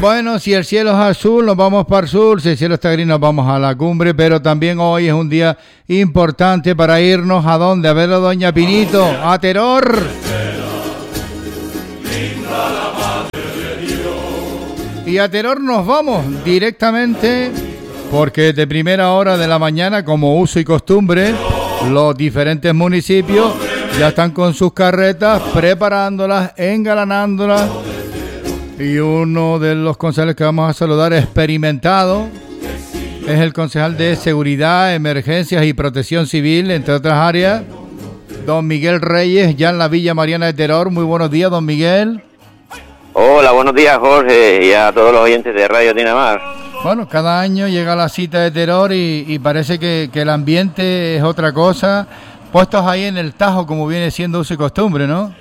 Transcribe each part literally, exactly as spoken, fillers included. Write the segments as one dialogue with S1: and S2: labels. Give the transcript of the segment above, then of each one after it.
S1: Bueno, si el cielo es azul, nos vamos para el sur. Si el cielo está gris, nos vamos a la cumbre. Pero también hoy es un día importante para irnos a dónde, a ver a Doña Pinito, a Teror. Y a Teror nos vamos directamente, porque de primera hora de la mañana, como uso y costumbre, los diferentes municipios ya están con sus carretas, preparándolas, engalanándolas. Y uno de los concejales que vamos a saludar, experimentado, es el concejal de Seguridad, Emergencias y Protección Civil, entre otras áreas, don Miguel Reyes, ya en la Villa Mariana de Teror. Muy buenos días, don Miguel.
S2: Hola, buenos días, Jorge, y a todos los oyentes de Radio Tinamar.
S1: Bueno, cada año llega la cita de Teror y, y parece que, que el ambiente es otra cosa, puestos ahí en el Tajo, como viene siendo uso y costumbre, ¿no?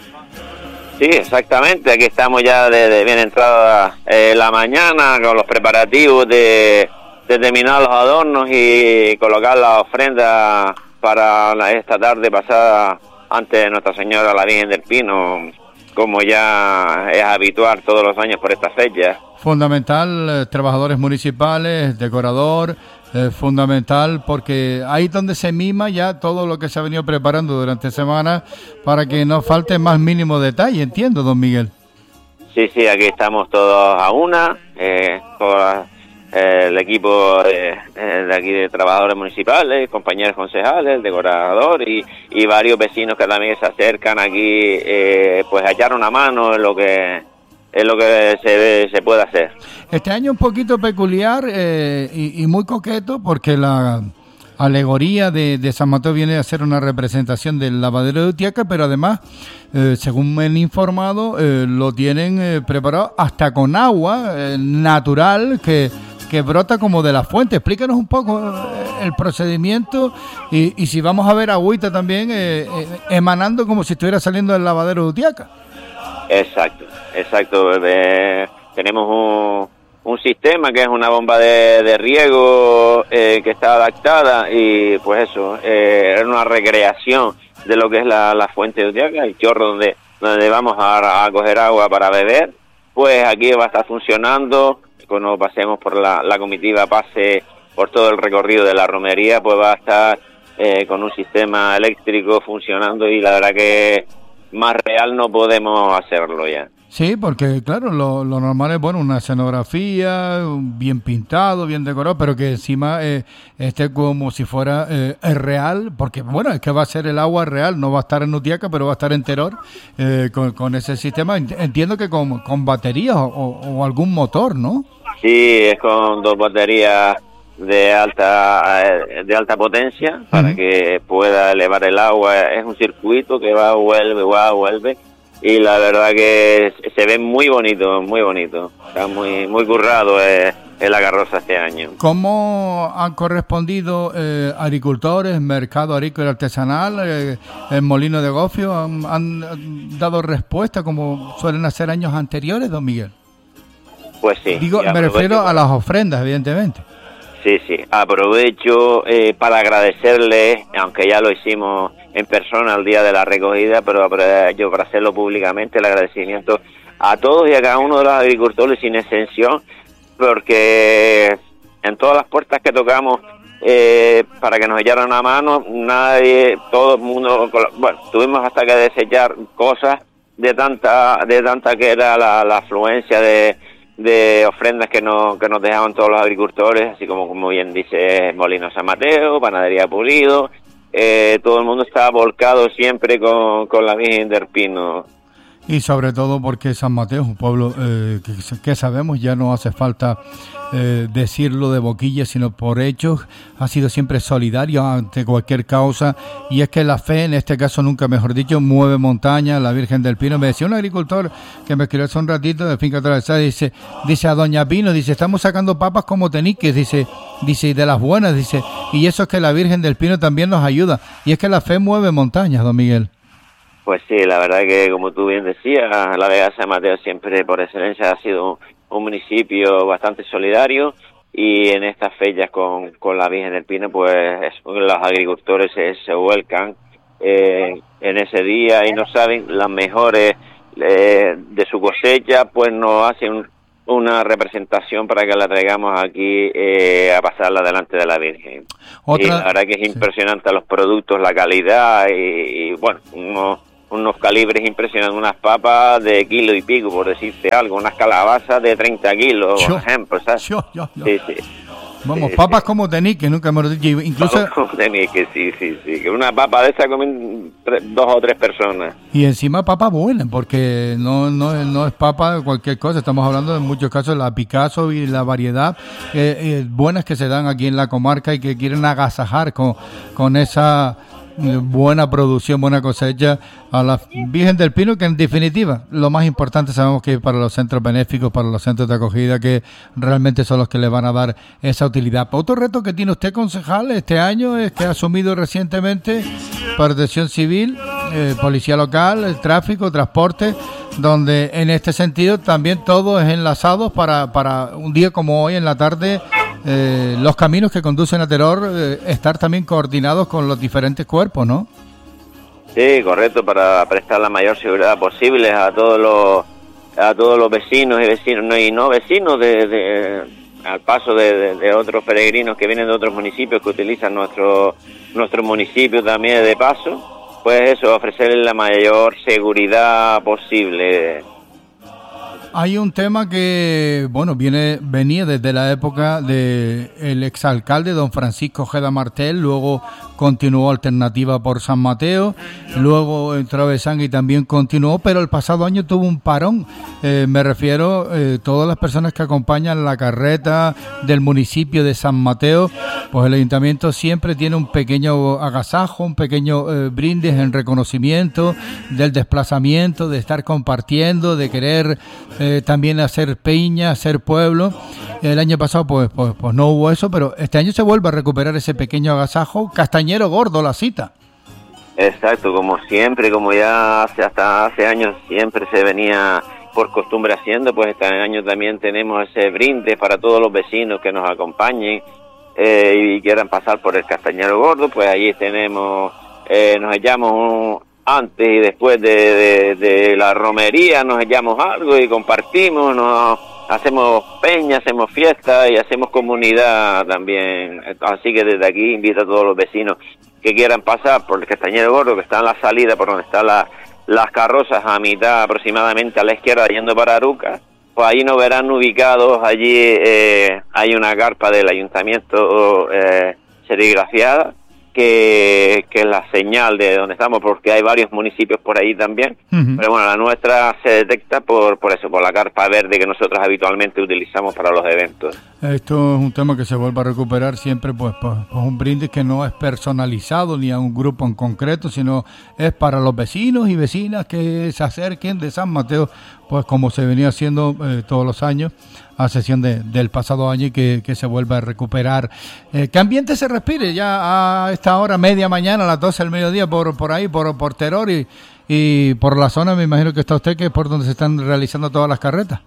S2: Sí, exactamente, aquí estamos ya desde bien entrada eh, la mañana con los preparativos de, de terminar los adornos y colocar la ofrenda para la, esta tarde pasada ante Nuestra Señora la Virgen del Pino, como ya es habitual todos los años por esta fecha.
S1: Fundamental, eh, trabajadores municipales, decorador, eh, fundamental, porque ahí es donde se mima ya todo lo que se ha venido preparando durante semanas para que no falte más mínimo detalle, entiendo, don Miguel.
S2: Sí, sí, aquí estamos todos a una, eh, todo eh, el equipo de, de aquí de trabajadores municipales, compañeros concejales, el decorador y, y varios vecinos que también se acercan aquí, eh, pues a echar una mano en lo que es lo que se, se puede hacer.
S1: Este año un poquito peculiar eh, y, y muy coqueto, porque la alegoría de, de San Mateo viene a ser una representación del lavadero de Utiaca, pero además, eh, según me han informado, eh, lo tienen eh, preparado hasta con agua eh, natural que, que brota como de la fuente. Explícanos un poco eh, el procedimiento y, y si vamos a ver agüita también eh, eh, emanando como si estuviera saliendo del lavadero de Utiaca.
S2: Exacto, exacto. Eh, tenemos un, un sistema que es una bomba de, de riego eh, que está adaptada y pues eso, eh, es una recreación de lo que es la, la fuente de Utiaca, el chorro donde, donde vamos a, a coger agua para beber. Pues aquí va a estar funcionando, cuando pasemos por la, la comitiva, pase por todo el recorrido de la romería, pues va a estar eh, con un sistema eléctrico funcionando y la verdad que más real no podemos hacerlo ya.
S1: Sí, porque claro, lo, lo normal es, bueno, una escenografía, bien pintado, bien decorado, pero que encima eh, esté como si fuera eh, real, porque bueno, es que va a ser el agua real, no va a estar en Utiaca, pero va a estar en Teror, eh, con, con ese sistema. Entiendo que con, con baterías o, o algún motor, ¿no?
S2: Sí, es con dos baterías de alta de alta potencia para uh-huh. que pueda elevar el agua. Es un circuito que va, vuelve, va, vuelve y la verdad que se ve muy bonito, muy bonito. Está muy muy currado eh, en la carroza este año.
S1: ¿Cómo han correspondido eh, agricultores, mercado agrícola y artesanal, eh, el molino de Gofio? ¿Han, ¿Han dado respuesta como suelen hacer años anteriores, don Miguel?
S2: Pues sí.
S1: Digo, me refiero a las ofrendas, evidentemente.
S2: Sí, sí, aprovecho eh, para agradecerles, aunque ya lo hicimos en persona el día de la recogida, pero aprovecho para hacerlo públicamente, el agradecimiento a todos y a cada uno de los agricultores sin exención, porque en todas las puertas que tocamos eh, para que nos echaran una mano, nadie, todo el mundo, bueno, tuvimos hasta que desechar cosas de tanta, de tanta que era la, la afluencia de de ofrendas que nos que nos dejaban todos los agricultores, así como como bien dice Molino San Mateo, Panadería Pulido, eh, todo el mundo estaba volcado siempre con, con la Virgen del Pino.
S1: Y sobre todo porque San Mateo es un pueblo eh, que, que sabemos, ya no hace falta eh, decirlo de boquilla, sino por hechos, ha sido siempre solidario ante cualquier causa, y es que la fe, en este caso nunca mejor dicho, mueve montaña. La Virgen del Pino, me decía un agricultor que me escribió hace un ratito de Finca Atravesada, dice, dice a Doña Pino, dice, estamos sacando papas como teniques, dice, dice, de las buenas, dice, y eso es que la Virgen del Pino también nos ayuda, y es que la fe mueve montañas, don Miguel.
S2: Pues sí, la verdad que como tú bien decías, la Vega San Mateo siempre por excelencia ha sido un, un municipio bastante solidario, y en estas fechas con, con la Virgen del Pino, pues es, los agricultores se, se vuelcan eh, en ese día y no saben las mejores eh, de su cosecha, pues nos hacen una representación para que la traigamos aquí eh, a pasarla delante de la Virgen. ¿Otra? Y la verdad que es impresionante sí. Los productos, la calidad y, y bueno, unos, unos calibres impresionantes, unas papas de kilo y pico, por decirte algo, unas calabazas de treinta kilos, por ejemplo, ¿sabes? Yo, yo, yo. Sí, sí.
S1: Vamos, sí, papas sí. como tenique, nunca me lo dije, incluso...
S2: Papas como tenique, sí, sí, sí, que una papa de esa comen tres, dos o tres personas.
S1: Y encima papa buena, porque no no, no es papa de cualquier cosa, estamos hablando en muchos casos de la Picasso y la variedad eh, eh, buenas que se dan aquí en la comarca y que quieren agasajar con, con esa... buena producción, buena cosecha a la Virgen del Pino, que en definitiva lo más importante sabemos que para los centros benéficos, para los centros de acogida, que realmente son los que le van a dar esa utilidad. Otro reto que tiene usted, concejal, este año es que ha asumido recientemente Protección Civil, eh, Policía Local, el tráfico, transporte, donde en este sentido también todo es enlazado para, para un día como hoy en la tarde. Eh, los caminos que conducen a Teror, eh, estar también coordinados con los diferentes cuerpos, ¿no?
S2: Sí, correcto, para prestar la mayor seguridad posible a todos los a todos los vecinos y vecinos no, y no vecinos de, de al paso de, de, de otros peregrinos que vienen de otros municipios que utilizan nuestro nuestro municipio también de paso, pues eso, ofrecerles la mayor seguridad posible.
S1: Hay un tema que, bueno, viene venía desde la época de el exalcalde don Francisco Ojeda Martel, luego continuó Alternativa por San Mateo, luego entró Besán y también continuó, pero el pasado año tuvo un parón. Eh, me refiero eh, todas las personas que acompañan la carreta del municipio de San Mateo, pues el ayuntamiento siempre tiene un pequeño agasajo, un pequeño eh, brindis en reconocimiento del desplazamiento, de estar compartiendo, de querer eh, también hacer peña, hacer pueblo. El año pasado pues, pues pues no hubo eso, pero este año se vuelve a recuperar ese pequeño agasajo. Castañero Gordo, la cita.
S2: Exacto, como siempre, como ya hace, hasta hace años siempre se venía por costumbre haciendo, pues este año también tenemos ese brindis para todos los vecinos que nos acompañen eh, y quieran pasar por el Castañero Gordo, pues allí tenemos, eh, nos echamos un, antes y después de, de, de la romería, nos echamos algo y compartimos, nos hacemos peña, hacemos fiesta y hacemos comunidad también. Así que desde aquí invito a todos los vecinos que quieran pasar por el Castañero Gordo, que está en la salida por donde están la, las carrozas a mitad aproximadamente a la izquierda yendo para Aruca, pues ahí nos verán ubicados. Allí eh, hay una carpa del ayuntamiento eh, serigrafiada que, que es la señal de donde estamos, porque hay varios municipios por ahí también, uh-huh. Pero bueno, la nuestra se detecta por por eso, por la carpa verde que nosotros habitualmente utilizamos para los eventos.
S1: Esto es un tema que se vuelve a recuperar siempre, pues, pues, pues un brindis que no es personalizado ni a un grupo en concreto, sino es para los vecinos y vecinas que se acerquen de San Mateo, pues como se venía haciendo eh, todos los años, a sesión de, del pasado año, y que, que se vuelva a recuperar. Eh, ¿Qué ambiente se respire ya a esta hora, media mañana, a las doce del mediodía, por por ahí, por, por Teror y, y por la zona? Me imagino que está usted, que es por donde se están realizando todas las carretas.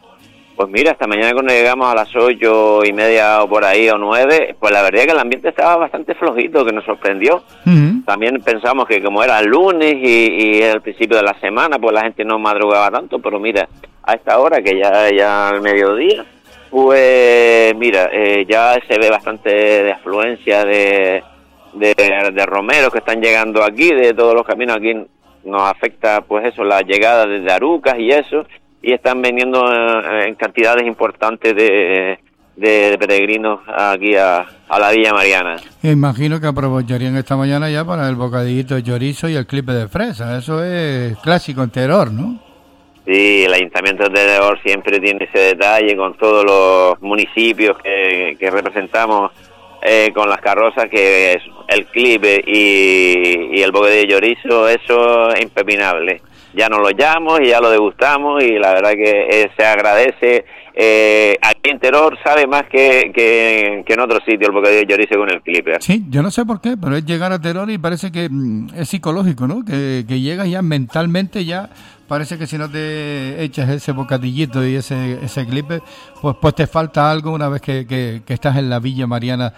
S2: Pues mira, hasta mañana cuando llegamos a las ocho y media o por ahí, o nueve, pues la verdad es que el ambiente estaba bastante flojito, que nos sorprendió. Uh-huh. También pensamos que como era el lunes y, y el principio de la semana, pues la gente no madrugaba tanto, pero mira, a esta hora, que ya ya al mediodía, pues mira, eh, ya se ve bastante de afluencia de, de, de romeros que están llegando aquí, de todos los caminos. Aquí nos afecta pues eso, la llegada desde Arucas y eso, y están viniendo en cantidades importantes de, de, de peregrinos aquí a, a la Villa Mariana.
S1: Imagino que aprovecharían esta mañana ya para el bocadillito de chorizo y el clipe de fresa. Eso es clásico en Teror, ¿no?
S2: Sí, el Ayuntamiento de Teror siempre tiene ese detalle con todos los municipios que, que representamos, eh, con las carrozas, que es el clipe y, y el bocadillo de chorizo, eso es impepinable. Ya nos lo llamamos y ya lo degustamos, y la verdad que eh, se agradece. Eh, aquí en Teror sabe más que, que, que en otro sitio el bocadillo de chorizo con el clipper.
S1: Sí, yo no sé por qué, pero es llegar a Teror y parece que mm, es psicológico, ¿no? Que, que llegas ya mentalmente, ya parece que si no te echas ese bocadillito y ese ese clipper, pues pues te falta algo una vez que, que, que estás en la Villa Mariana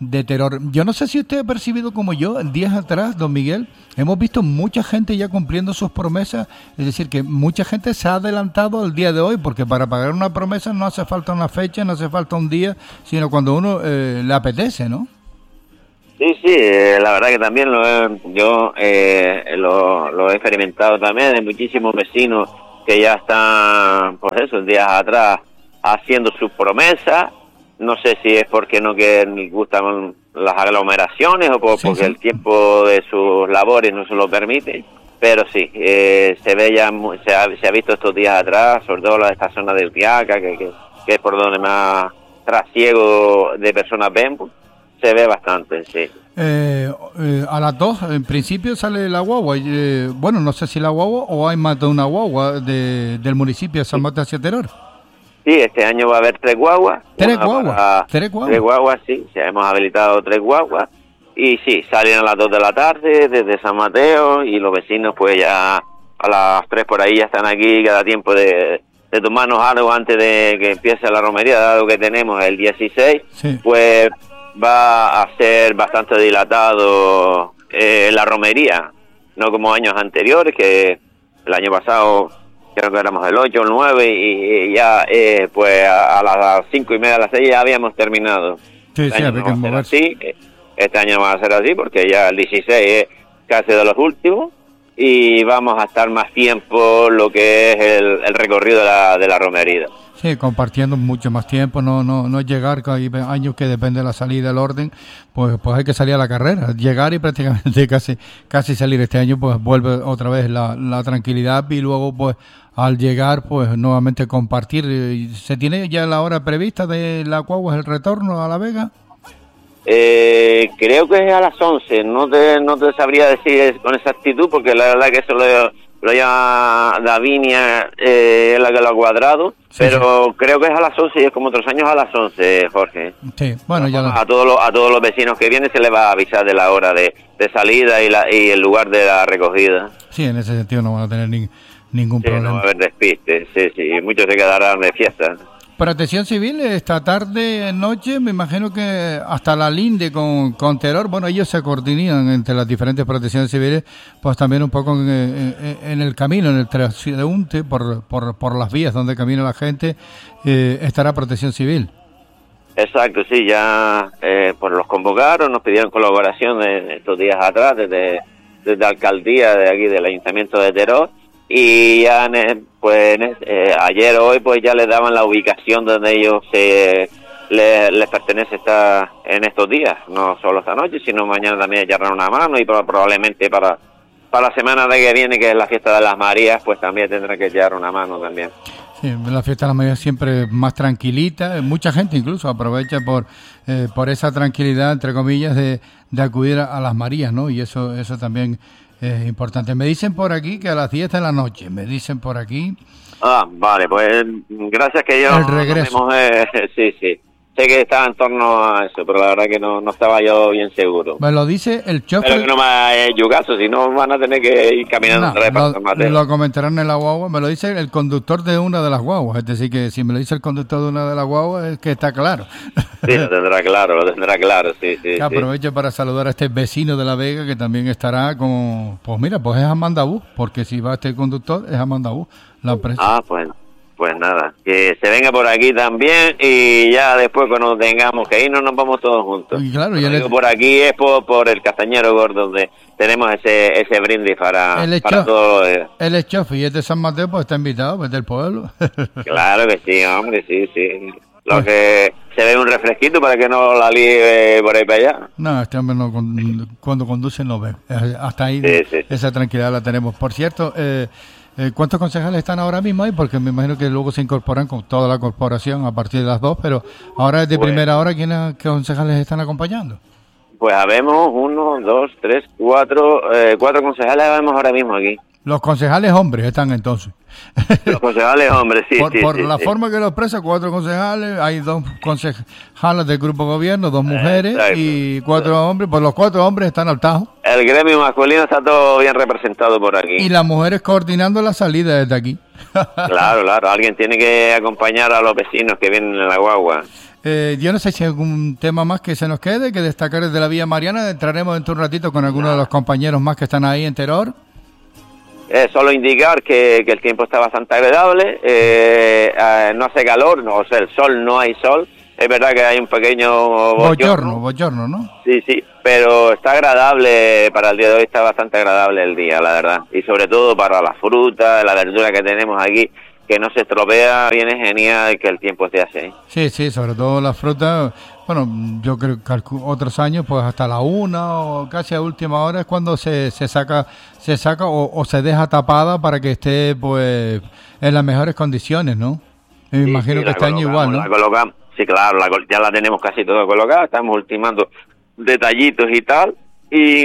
S1: de terror. Yo no sé si usted ha percibido como yo, días atrás, don Miguel, hemos visto mucha gente ya cumpliendo sus promesas, es decir, que mucha gente se ha adelantado al día de hoy, porque para pagar una promesa no hace falta una fecha, no hace falta un día, sino cuando uno eh, le apetece, ¿no?
S2: Sí, sí, eh, la verdad que también lo he, yo eh, lo, lo he experimentado también, hay muchísimos vecinos que ya están, pues eso, días atrás haciendo sus promesas. No sé si es porque no que les gustan las aglomeraciones o por, sí, porque sí. el tiempo de sus labores no se lo permite, pero sí, eh, se ve ya, se ha, se ha visto estos días atrás, sobre todo en esta zona del Tiaca, que, que, que es por donde más trasiego de personas ven, pues, se ve bastante, sí.
S1: Eh, eh, a las dos, en principio, sale la guagua. Eh, bueno, no sé si la guagua o hay más de una guagua de, del municipio de San Mateo hacia Teror.
S2: Sí, este año va a haber tres guaguas.
S1: ¿Tres guaguas? Para, ¿Tres guaguas?
S2: Tres guaguas, sí. Ya hemos habilitado tres guaguas. Y sí, salen a las dos de la tarde desde San Mateo y los vecinos pues ya a las tres por ahí ya están aquí, cada tiempo de, de tomarnos algo antes de que empiece la romería, dado que tenemos el dieciséis, sí. Pues va a ser bastante dilatado eh, la romería, no como años anteriores, que el año pasado creo que éramos el ocho o el nueve y, y ya eh, pues a, a las cinco y media, a las seis ya habíamos terminado.
S1: Sí,
S2: este
S1: sí,
S2: año
S1: hay que moverse.
S2: Así, este año va a ser así porque ya el dieciséis es casi de los últimos y vamos a estar más tiempo lo que es el, el recorrido de la, de la romería.
S1: Sí, compartiendo mucho más tiempo, no no no llegar, que hay años que depende de la salida, del orden, pues pues hay que salir a la carrera, llegar y prácticamente casi casi salir. Este año pues vuelve otra vez la, la tranquilidad y luego pues al llegar pues nuevamente compartir. ¿Se tiene ya la hora prevista de la guagua, el retorno a La Vega?
S2: Eh, creo que es a las once, no te, no te sabría decir con exactitud porque la verdad que eso lo, lo llama Davinia, eh, es la que lo ha cuadrado, sí, pero sí. Creo que es a las once y es como otros años a las once, Jorge.
S1: Sí, bueno, ya
S2: a, todos los, a todos los vecinos que vienen se les va a avisar de la hora de, de salida y, la, y el lugar de la recogida.
S1: Sí, en ese sentido no van a tener ni, ningún
S2: sí,
S1: problema.
S2: No va a haber despiste, sí, sí, muchos se quedarán de fiesta.
S1: Protección Civil, esta tarde, noche, me imagino que hasta la Linde con, con Teror, bueno, ellos se coordinan entre las diferentes protecciones civiles, pues también un poco en, en, en el camino, en el transeúnte, por, por, por las vías donde camina la gente, eh, estará Protección Civil.
S2: Exacto, sí, ya eh, pues los convocaron, nos pidieron colaboración de, estos días atrás, desde, desde la alcaldía de aquí, del Ayuntamiento de Teror, y ya pues eh, ayer o hoy pues ya les daban la ubicación donde ellos se les, les pertenece estar en estos días, no solo esta noche sino mañana también echarán una mano y probablemente para para la semana de que viene, que es la fiesta de las Marías, pues también tendrán que echar una mano también.
S1: Sí, la fiesta de las Marías siempre más tranquilita, mucha gente incluso aprovecha por eh, por esa tranquilidad entre comillas de, de acudir a, a las Marías, ¿no? Y eso eso también es importante. Me dicen por aquí que a las diez de la noche, me dicen por aquí.
S2: Ah, vale, pues gracias que yo...
S1: El regreso.
S2: Nos hemos, eh, sí, sí. Sé que estaba en torno a eso, pero la verdad que no, no estaba yo bien seguro.
S1: Me lo dice el chofer.
S2: Pero que no me ha hecho caso, si no van a tener que ir caminando
S1: no,
S2: otra vez para San Mateo.
S1: Lo comentarán en la guagua, me lo dice el conductor de una de las guaguas, es decir, que si me lo dice el conductor de una de las guaguas es que está claro.
S2: Sí, lo tendrá claro, lo tendrá claro, sí, sí.
S1: Que aprovecho sí. para saludar a este vecino de La Vega que también estará con, pues mira, pues es Amandabú, porque si va este conductor es Amandabú, la empresa.
S2: Ah, pues Pues nada, que se venga por aquí también y ya después cuando tengamos que irnos nos vamos todos juntos.
S1: Y claro, ya
S2: le... por aquí es por, por el Castañero Gordo donde tenemos ese ese brindis para, para todos.
S1: Él es chofer y es de San Mateo, pues está invitado, pues del pueblo.
S2: Claro que sí, hombre, sí, sí. Lo pues... que se ve un refresquito para que no la líe por ahí para allá.
S1: No, este hombre no, cuando conduce no ve. Hasta ahí sí, sí. Esa tranquilidad la tenemos. Por cierto, eh, Eh, ¿cuántos concejales están ahora mismo ahí? Porque me imagino que luego se incorporan con toda la corporación a partir de las dos, pero ahora de pues, primera hora, ¿quiénes qué concejales están acompañando?
S2: Pues habemos uno, dos, tres, cuatro, eh, cuatro concejales habemos ahora mismo aquí.
S1: Los concejales hombres están entonces.
S2: Los concejales hombres, sí.
S1: Por,
S2: sí,
S1: por
S2: sí,
S1: la
S2: sí.
S1: forma que lo expresa, cuatro concejales, hay dos concejalas del grupo gobierno, dos mujeres Exacto. y cuatro hombres. Pues los cuatro hombres están al tajo.
S2: El gremio masculino está todo bien representado por aquí.
S1: Y las mujeres coordinando la salida desde aquí.
S2: Claro, claro. Alguien tiene que acompañar a los vecinos que vienen en la guagua.
S1: Eh, yo no sé si hay algún tema más que se nos quede, que destacar desde la Villa Mariana. Entraremos dentro de un ratito con algunos de los compañeros más que están ahí en Teror.
S2: Eh, solo indicar que, que el tiempo está bastante agradable, eh, eh, no hace calor, no, o sea, el sol, no hay sol. Es verdad que hay un pequeño
S1: bochorno, bochorno, ¿no?
S2: Sí, sí, pero está agradable, para el día de hoy está bastante agradable el día, la verdad. Y sobre todo para la fruta, la verdura que tenemos aquí, que no se estropea, viene genial que el tiempo esté así.
S1: Sí, sí, sobre todo la fruta. Bueno, yo creo que otros años, pues hasta la una o casi a última hora es cuando se, se saca se saca o, o se deja tapada para que esté pues en las mejores condiciones, ¿no? Me
S2: sí,
S1: imagino
S2: sí,
S1: que este año igual, ¿no?
S2: La colocamos, sí, claro, la, ya la tenemos casi toda colocada, estamos ultimando detallitos y tal, y,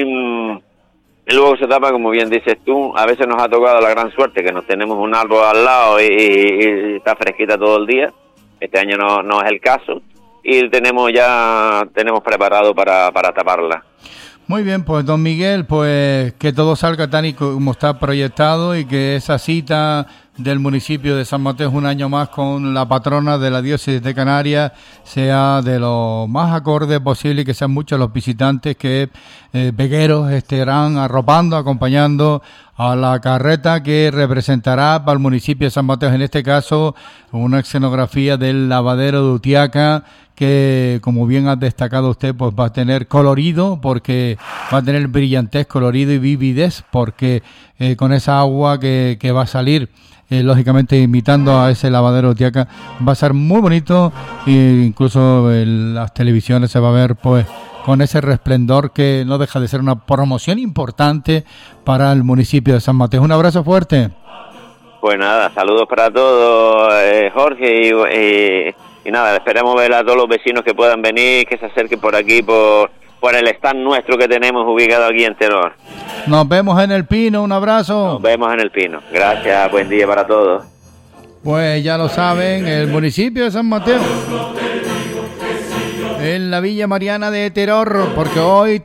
S2: y luego se tapa, como bien dices tú. A veces nos ha tocado la gran suerte que nos tenemos un árbol al lado y, y, y está fresquita todo el día. Este año no, no es el caso, y tenemos ya tenemos preparado para, para taparla.
S1: Muy bien, pues don Miguel, pues que todo salga tan y como está proyectado, y que esa cita del municipio de San Mateo un año más con la patrona de la diócesis de Canarias sea de lo más acorde posible, y que sean muchos los visitantes que eh, vegueros estarán arropando, acompañando a la carreta que representará para el municipio de San Mateo, en este caso una escenografía del lavadero de Utiaca, que como bien ha destacado usted, pues va a tener colorido, porque va a tener brillantez, colorido y vividez, porque eh, con esa agua que, que va a salir, eh, lógicamente imitando a ese lavadero de Utiaca, va a ser muy bonito, e incluso en las televisiones se va a ver pues con ese resplendor, que no deja de ser una promoción importante para el municipio de San Mateo. Un abrazo fuerte.
S2: Pues nada, saludos para todos, eh, Jorge, y, y, y nada, esperamos ver a todos los vecinos que puedan venir, que se acerquen por aquí, por, por el stand nuestro que tenemos ubicado aquí en Teror.
S1: Nos vemos en el Pino, un abrazo.
S2: Nos vemos en el Pino. Gracias, buen día para todos.
S1: Pues ya lo saben, el municipio de San Mateo, en la Villa Mariana de Teror, porque hoy